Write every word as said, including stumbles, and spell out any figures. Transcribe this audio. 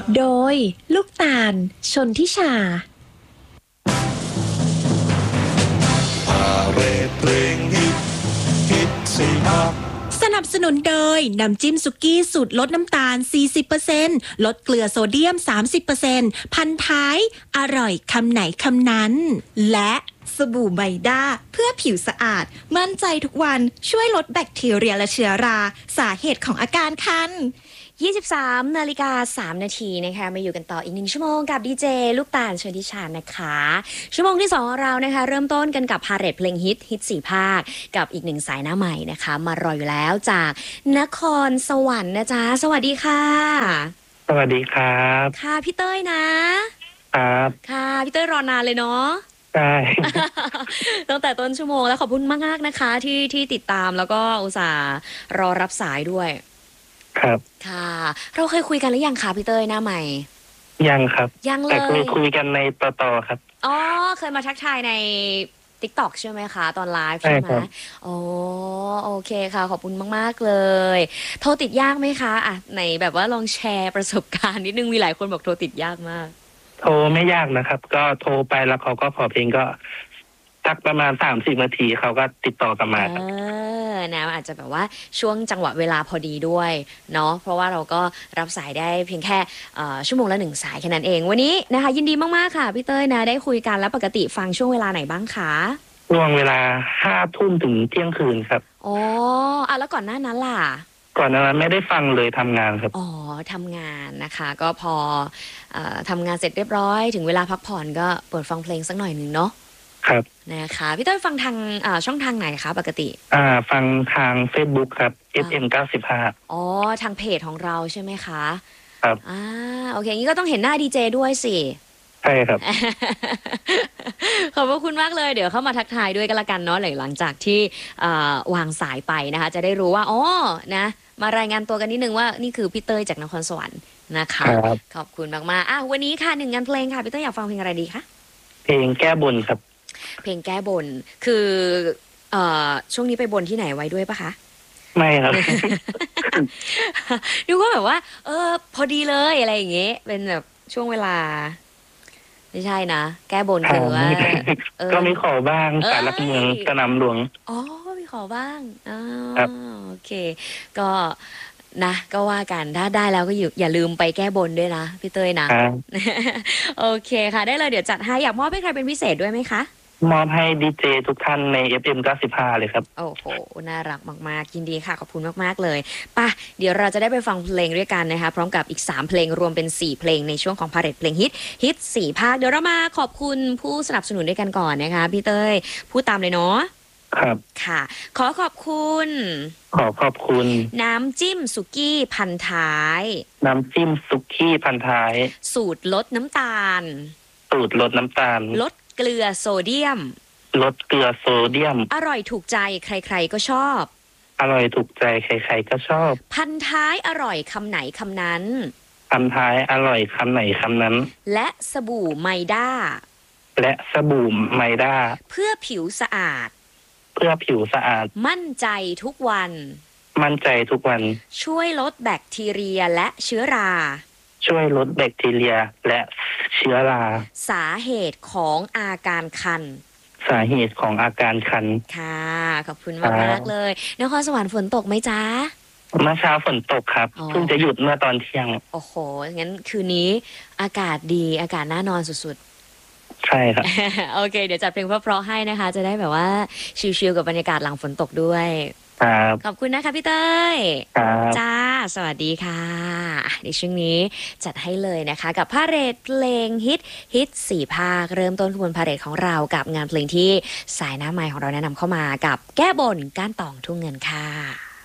โดยลูกตาลชนทิชาพาเรดเพลงฮิตฮิตสี่ภาคสนับสนุนโดยน้ำจิ้มสุกี้สูตรลดน้ำตาล สี่สิบเปอร์เซ็นต์ ลดเกลือโซเดียม สามสิบเปอร์เซ็นต์ พันท้ายอร่อยคำไหนคำนั้นและสบู่ไบด้าเพื่อผิวสะอาดมั่นใจทุกวันช่วยลดแบคทีเรียและเชื้อราสาเหตุของอาการคันยี่สิบสามนาฬิกาสามนาทีนะคะมาอยู่กันต่ออีกหนึ่งชั่วโมงกับดีเจลูกตาลชนทิชานะคะชั่วโมงที่สองของเรานะคะเริ่มต้นกันกับพาเหรดเพลงฮิตฮิตสี่ภาคกับอีกหนึ่งสายหน้าใหม่นะคะมารออยู่แล้วจากนครสวรรค์นะจ๊ะสวัสดีค่ะสวัสดีครับค่ะพี่เต้ยนะครับค่ะพี่เต้ยรอนานเลยเนาะใช่ตั้งแต่ต้นชั่วโมงแล้วขอบคุณมากๆนะคะที่ที่ติดตามแล้วก็อุตส่าห์รอรับสายด้วยครับค่ะเราเคยคุยกันหรือยังคะพี่เต้ยหน้าใหม่ยังครับยังเลยแต่เคยคุยกันในต่อต่อครับอ๋อเคยมาทักทายใน TikTok ใช่ไหมคะตอนไลฟ์ใช่ไหมโอ้โอเคค่ะขอบคุณมากๆเลยโทรติดยากไหมคะอ่ะไหนแบบว่าลองแชร์ประสบการณ์นิดนึงมีหลายคนบอกโทรติดยากมากโทรไม่ยากนะครับก็โทรไปแล้วเขาก็ขอเพลงก็สักประมาณสามสิบนาทีเขาก็ติดต่อกลับมาครับเออนะอาจจะแบบว่าช่วงจังหวะเวลาพอดีด้วยเนาะเพราะว่าเราก็รับสายได้เพียงแค่ชั่วโมงละหนึ่งสายแค่นั้นเองวันนี้นะคะยินดีมากๆค่ะพี่เต้ยนะได้คุยกันแล้วปกติฟังช่วงเวลาไหนบ้างคะช่วงเวลาห้าทุ่มถึงเที่ยงคืนครับอ๋ออ่ะแล้วก่อนหน้านั้นล่ะก่อนหน้านั้นไม่ได้ฟังเลยทำงานครับอ๋อทำงานนะคะก็พอเอ่อทำงานเสร็จเรียบร้อยถึงเวลาพักผ่อนก็เปิดฟังเพลงสักหน่อยหนึ่งเนาะครับนะคะพี่เต้ยฟังทางช่องทางไหนคะปกติอ่าฟังทาง Facebook ครับ เอฟ เอ็ม เก้าสิบห้าอ๋อทางเพจของเราใช่ไหมคะครับอ่าโอเคงี้ก็ต้องเห็นหน้าดีเจด้วยสิใช่ครับขอบคุณมากเลยเดี๋ยวเข้ามาทักทายด้วยกันละกันเนาะหลังจากที่วางสายไปนะคะจะได้รู้ว่าอ๋อนะมารายงานตัวกันนิดนึงว่านี่คือพี่เต้ยจากนครสวรรค์นะคะขอบคุณมากๆอ่ะวันนี้ค่ะหนึ่งงานเพลงค่ะพี่เต้ยอยากฟังเพลงอะไรดีคะเพลงแก้บนครับเพลงแก้บนคือเอ่อช่วงนี้ไปบนที่ไหนไว้ด้วยปะคะไม่ครับดูว่าแบบว่าเออพอดีเลยอะไรอย่างเงี้ยเป็นแบบช่วงเวลาไม่ใช่นะแก้บนคือว่าก็มีขอบ้างสารหลักเมืองสนามหลวงอ๋อมีขอบ้างอ๋อโอเคก็นะก็ว่ากันถ้าได้แล้วก็อย่าอย่าลืมไปแก้บนด้วยนะพี่เต้ยนะโอเคค่ะได้เลยเดี๋ยวจัดให้อยากมอบให้ใครเป็นพิเศษด้วยไหมคะมอบให้ดีเจทุกท่านใน เอฟ เอ็ม เก้าสิบห้าเลยครับโอ้โหน่ารักมากๆยินดีค่ะขอบคุณมากๆเลยป่ะเดี๋ยวเราจะได้ไปฟังเพลงด้วยกันนะคะพร้อมกับอีกสามเพลงรวมเป็นสี่เพลงในช่วงของพาเหรดเพลงฮิตฮิตสี่ภาคเดี๋ยวเรามาขอบคุณผู้สนับสนุนด้วยกันก่อนนะคะพี่เต้ยพูดตามเลยเนาะครับค่ะขอขอบคุณขอขอบคุณน้ำจิ้มสุกี้พันท้ายน้ำจิ้มสุกี้พันท้ายสูตรลดน้ำตาลสูตรลดน้ำตาลลดเกลือโซเดียมลดเกลือโซเดียมอร่อยถูกใจใครๆก็ชอบอร่อยถูกใจใครๆก็ชอบพันท้ายอร่อยคำไหนคำนั้นพันท้ายอร่อยคำไหนคำนั้นและสบู่ไมด้าและสบู่ไมด้าเพื่อผิวสะอาดเพื่อผิวสะอาดมั่นใจทุกวันมั่นใจทุกวันช่วยลดแบคทีเรียและเชื้อราช่วยลดแบคทีเรียและเชื้อราสาเหตุของอาการคันสาเหตุของอาการคันค่ะขอบคุณมากมากเลยนครสวรรค์ฝนตกไหมจ๊ะเมื่อเช้าฝนตกครับเพิ่งจะหยุดเมื่อตอนเที่ยงโอ้โหงั้นคืนนี้อากาศดีอากาศน่านอนสุดๆใช่ครับโอเคเดี๋ยวจัดเพลงเพราะๆให้นะคะจะได้แบบว่าชิลๆกับบรรยากาศหลังฝนตกด้วยขอบคุณนะคะพี่เต้ยจ้าสวัสดีค่ะในช่วงนี้จัดให้เลยนะคะกับพาเหรดเพลงฮิตฮิตสี่ภาคเริ่มต้นขบวนพาเหรดของเรากับงานเพลงที่สายหน้าไมค์ของเราแนะนำเข้ามากับแก้บนก้านตองทุ่งเงินค่ะ